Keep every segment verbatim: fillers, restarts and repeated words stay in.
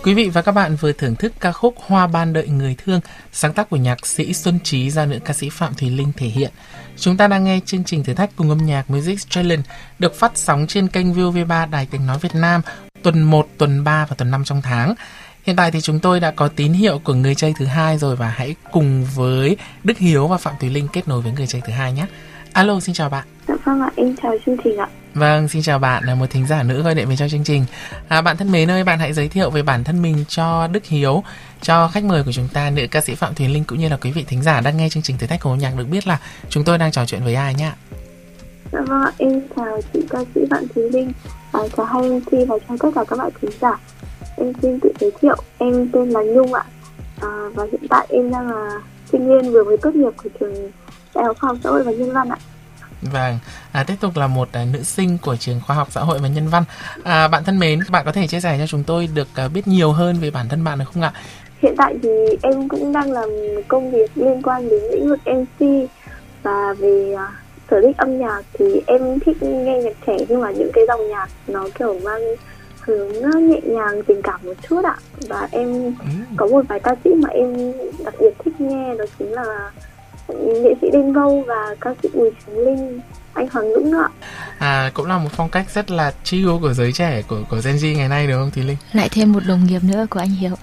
Quý vị và các bạn vừa thưởng thức ca khúc Hoa Ban Đợi Người Thương, sáng tác của nhạc sĩ Xuân Trí do nữ ca sĩ Phạm Thùy Linh thể hiện. Chúng ta đang nghe chương trình thử thách cùng âm nhạc Music Challenge được phát sóng trên kênh vê o vê ba Đài Tiếng Nói Việt Nam tuần một, tuần ba và tuần năm trong tháng. Hiện tại thì chúng tôi đã có tín hiệu của người chơi thứ hai rồi và hãy cùng với Đức Hiếu và Phạm Thùy Linh kết nối với người chơi thứ hai nhé. Alo, xin chào bạn. Dạ vâng ạ, em chào chương trình ạ. Vâng, xin chào bạn, là một thính giả nữ gọi điện về cho chương trình. À, bạn thân mến ơi, bạn hãy giới thiệu về bản thân mình cho Đức Hiếu, cho khách mời của chúng ta, nữ ca sĩ Phạm Thùy Linh cũng như là quý vị thính giả đang nghe chương trình thử thách của âm nhạc được biết là chúng tôi đang trò chuyện với ai nhé. Dạ vâng ạ, em chào chị ca sĩ Phạm Thùy Linh, à, chào hai em xê và chào tất cả các bạn thính giả. Em xin tự giới thiệu, em tên là Nhung ạ, à, và hiện tại em đang là sinh viên vừa mới tốt nghiệp của trường Đại học Khoa học Xã hội và Nhân văn ạ. Vâng, à, tiếp tục là một à, nữ sinh của trường Khoa học Xã hội và Nhân văn. À, bạn thân mến, bạn có thể chia sẻ cho chúng tôi được à, biết nhiều hơn về bản thân bạn được không ạ? Hiện tại thì em cũng đang làm công việc liên quan đến lĩnh vực em xê và về uh, sở thích âm nhạc thì em thích nghe nhạc trẻ, nhưng mà những cái dòng nhạc nó kiểu mang hướng nhẹ nhàng, tình cảm một chút ạ. Và em ừ. có một vài ca sĩ mà em đặc biệt thích nghe, đó chính là nghệ sĩ Đen Vâu và ca sĩ Bùi Trường Linh, anh Hoàng Dũng nữa. À, cũng là một phong cách rất là chill của giới trẻ của của Gen Z ngày nay đúng không Thùy Linh? Lại thêm một đồng nghiệp nữa của anh Hiếu.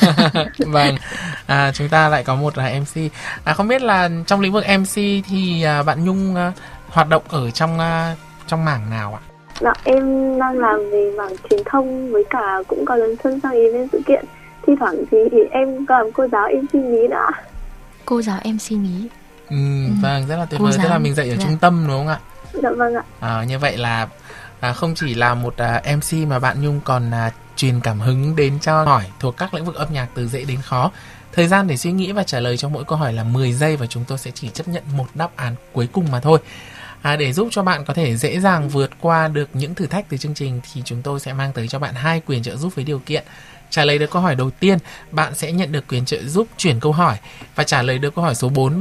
Vâng, à, chúng ta lại có một là em xê. À, không biết là trong lĩnh vực em xê thì à, bạn Nhung à, hoạt động ở trong à, trong mảng nào ạ? Dạ, em đang làm về mảng truyền thông với cả cũng có dấn thân sang event sự kiện. Thi thoảng thì em có làm cô giáo em xê nhí nữa. Cô giáo em xê nhí. Ừ, ừ. Vâng, rất là tuyệt vời. Tức là mình dạy ở dạ. trung tâm đúng không ạ? Dạ vâng ạ. À, như vậy là à, không chỉ là một à, em xê mà bạn Nhung còn à, truyền cảm hứng đến cho hỏi thuộc các lĩnh vực âm nhạc từ dễ đến khó. Thời gian để suy nghĩ và trả lời cho mỗi câu hỏi là mười giây và chúng tôi sẽ chỉ chấp nhận một đáp án cuối cùng mà thôi. À, để giúp cho bạn có thể dễ dàng vượt qua được những thử thách từ chương trình thì chúng tôi sẽ mang tới cho bạn hai quyền trợ giúp với điều kiện. Trả lời được câu hỏi đầu tiên, bạn sẽ nhận được quyền trợ giúp chuyển câu hỏi, và trả lời được câu hỏi số bốn